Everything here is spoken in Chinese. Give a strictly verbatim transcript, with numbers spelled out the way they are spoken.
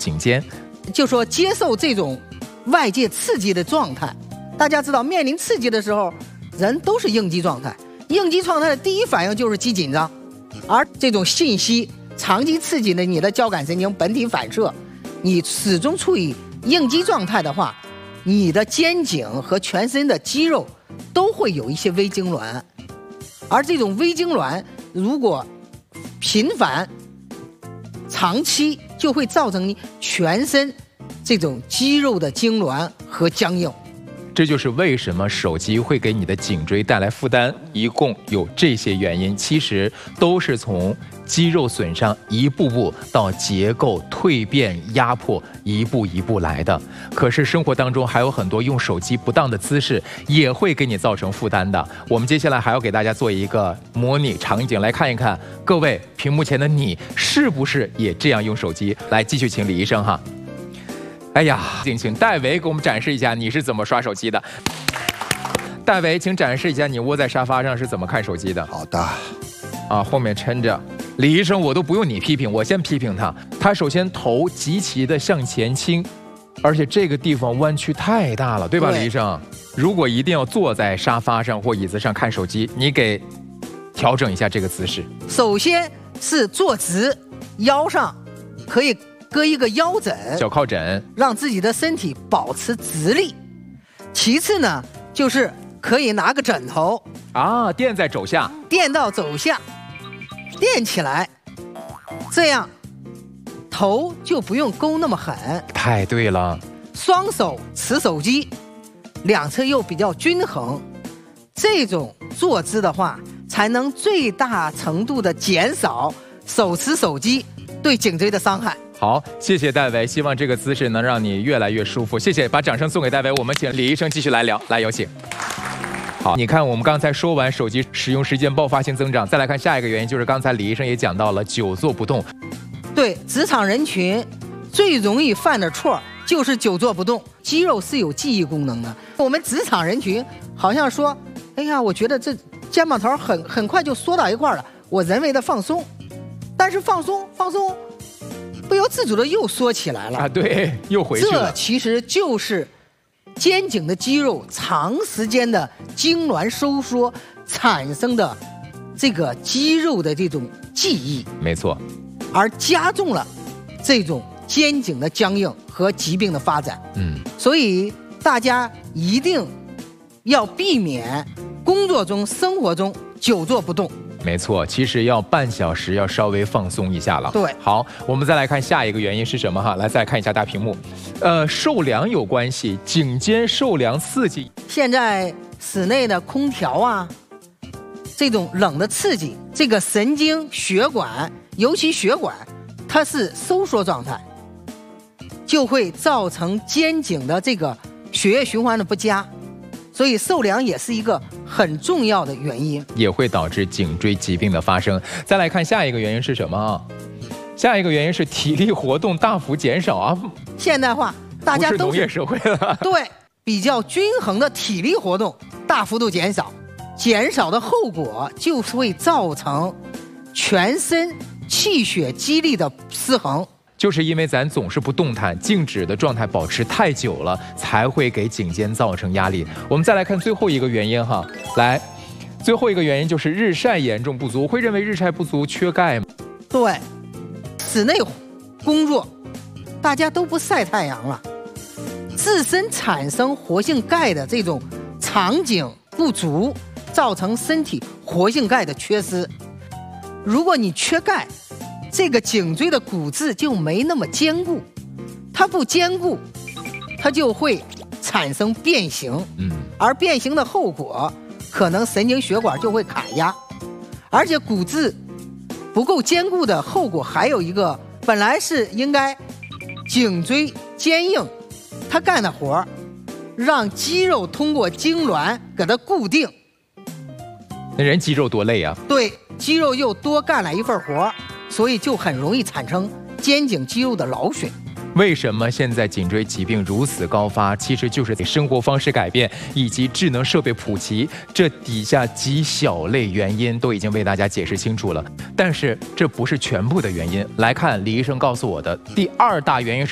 颈肩。 就说接受这种外界刺激的状态，大家知道，面临刺激的时候，人都是应激状态。应激状态的第一反应就是肌紧张，而这种信息长期刺激呢，你的交感神经本体反射，你始终处于应激状态的话，你的肩颈和全身的肌肉都会有一些微痉挛，而这种微痉挛如果频繁、长期，就会造成你全身这种肌肉的痉挛和僵硬。 这就是为什么手机会给你的颈椎带来负担，一共有这些原因，其实都是从肌肉损伤一步步到结构蜕变压迫一步一步来的。可是生活当中还有很多用手机不当的姿势也会给你造成负担的。我们接下来还要给大家做一个模拟场景，来看一看各位屏幕前的你是不是也这样用手机。来，继续请李医生哈。哎呀，请请戴维给我们展示一下你是怎么刷手机的。戴维，请展示一下你窝在沙发上是怎么看手机的。 好的。 啊，后面抻着。李医生，我都不用你批评，我先批评他。他首先头极其的向前倾，而且这个地方弯曲太大了，对吧， 对李医生？如果一定要坐在沙发上或椅子上看手机，你给调整一下这个姿势。 首先是坐直，腰上可以搁一个腰枕， 小靠枕， 让自己的身体保持直立。其次呢，就是可以拿个枕头啊，垫在肘下， 垫到肘下，垫起来，这样头就不用勾那么狠。 太对了。 双手持手机，两侧又比较均衡，这种坐姿的话，才能最大程度的减少手持手机对颈椎的伤害。 好，谢谢戴维，希望这个姿势能让你越来越舒服。谢谢，把掌声送给戴维。我们请李医生继续来聊，来有请。好，你看我们刚才说完手机使用时间爆发性增长，再来看下一个原因，就是刚才李医生也讲到了久坐不动。 对，职场人群最容易犯的错就是久坐不动。肌肉是有记忆功能的，我们职场人群好像说，哎呀，我觉得这肩膀头很很快就缩到一块了，我人为的放松，但是放松放松。不由自主的又缩起来了啊！对，又回去了。 这其实就是肩颈的肌肉长时间的痉挛收缩产生的这个肌肉的这种记忆， 没错， 而加重了这种肩颈的僵硬和疾病的发展。 嗯， 所以大家一定要避免工作中、生活中久坐不动。 没错，其实要半小时要稍微放松一下了。 对， 好，我们再来看下一个原因是什么哈？来，再看一下大屏幕，呃，受凉有关系，颈肩受凉刺激。 现在室内的空调啊，这种冷的刺激，这个神经血管，尤其血管，它是收缩状态，就会造成肩颈的这个血液循环的不佳，所以受凉也是一个很重要的原因， 也会导致颈椎疾病的发生。再来看下一个原因是什么啊？下一个原因是体力活动大幅减少啊。 现代化，大家都是农业社会了。 对，比较均衡的体力活动大幅度减少，减少的后果就会造成全身气血肌力的失衡。 就是因为咱总是不动弹、静止的状态保持太久了，才会给颈肩造成压力。我们再来看最后一个原因哈，来，最后一个原因就是日晒严重不足。会认为日晒不足缺钙吗？ 对，室内工作，大家都不晒太阳了，自身产生活性钙的这种场景不足，造成身体活性钙的缺失。如果你缺钙，这个颈椎的骨质就没那么坚固，它不坚固，它就会产生变形， 嗯，而变形的后果可能神经血管就会卡压，而且骨质不够坚固的后果还有一个，本来是应该颈椎坚硬，它干的活让肌肉通过痉挛给它固定， 那人肌肉多累啊！ 对，肌肉又多干了一份活。所以就很容易产生肩颈肌肉的劳损。 为什么现在颈椎疾病如此高发？其实就是生活方式改变以及智能设备普及，这底下几小类原因都已经为大家解释清楚了。但是这不是全部的原因。来看李医生告诉我的第二大原因是